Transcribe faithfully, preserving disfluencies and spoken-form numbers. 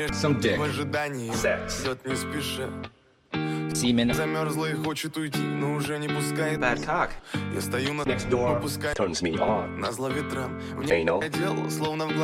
Some dick. В ожидании Sex. идет не спеша. Semen. Замерзла и хочет уйти, но уже не пускает. Bad cock. Я стою на Next door попускаю turns me on. назло ветрам. Anal. Мне дело, словно в